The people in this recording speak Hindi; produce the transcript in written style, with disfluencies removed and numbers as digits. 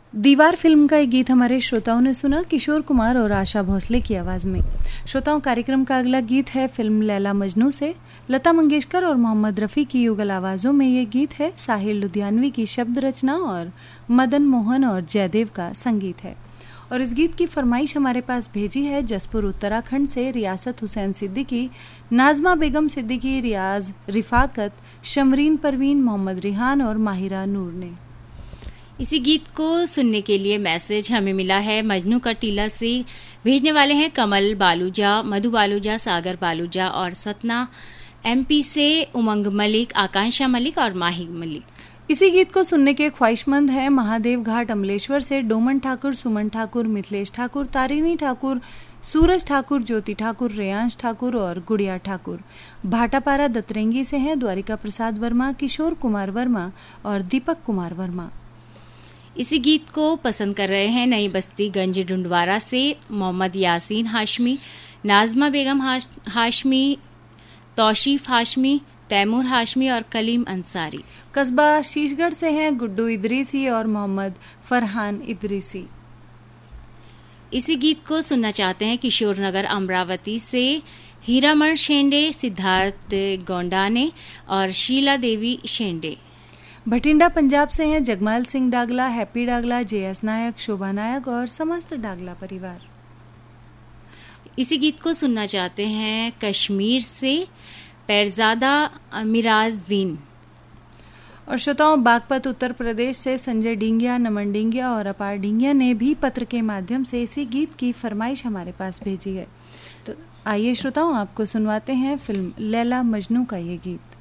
दीवार फिल्म का एक गीत हमारे श्रोताओं ने सुना किशोर कुमार और आशा भोसले की आवाज में। श्रोताओं, कार्यक्रम का अगला गीत है फिल्म लैला मजनू से। लता मंगेशकर और मोहम्मद रफ़ी की युगल आवाज़ों में ये गीत है। साहिल लुधियानवी की शब्द रचना और मदन मोहन और जयदेव का संगीत है। और इस गीत की फरमाइश हमारे पास भेजी है जसपुर उत्तराखंड से रियासत हुसैन सिद्दीकी, नाजमा बेगम सिद्दीकी, रियाज रिफाकत, शमरीन परवीन, मोहम्मद रिहान और माहिरा नूर ने। इसी गीत को सुनने के लिए मैसेज हमें मिला है मजनू का टीला से। भेजने वाले हैं कमल बालूजा, मधु बालूजा, सागर बालूजा और सतना एमपी से उमंग मलिक, आकांक्षा मलिक और माही मलिक। इसी गीत को सुनने के ख्वाहिशमंद है महादेव घाट अमलेश्वर से डोमन ठाकुर, सुमन ठाकुर, मिथिलेश ठाकुर, तारिणी ठाकुर, सूरज ठाकुर, ज्योति ठाकुर, रेयांश ठाकुर और गुड़िया ठाकुर। भाटापारा दतरेंगी से हैं द्वारिका प्रसाद वर्मा, किशोर कुमार वर्मा और दीपक कुमार वर्मा। इसी गीत को पसंद कर रहे हैं नई बस्ती गंज डुंडवारा से मोहम्मद यासीन हाशमी, नाजमा बेगम हाशमी, तौशीफ हाशमी, तैमूर हाशमी और कलीम अंसारी। कस्बा शीशगढ़ से हैं गुड्डू इदरीसी और मोहम्मद फरहान इदरीसी। इसी गीत को सुनना चाहते हैं किशोर नगर अमरावती से हीरामण शेंडे, सिद्धार्थ गोंडाने और शीला देवी शेंडे। भटिंडा पंजाब से हैं जगमाल सिंह डागला, हैप्पी डागला, जेएस नायक, शोभा नायक और समस्त डागला परिवार। इसी गीत को सुनना चाहते हैं कश्मीर से पैरजादा मिराज दीन। और श्रोताओं, बागपत उत्तर प्रदेश से संजय डिंगिया, नमन डिंगिया और अपार डिंगिया ने भी पत्र के माध्यम से इसी गीत की फरमाइश हमारे पास भेजी है। तो आइए श्रोताओं, आपको सुनवाते हैं फिल्म लैला मजनू का ये गीत।